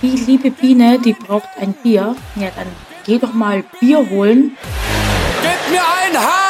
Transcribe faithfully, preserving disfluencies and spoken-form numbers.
die liebe Biene, die braucht ein Bier. Ja, dann geh doch mal Bier holen. Gib mir ein Haar!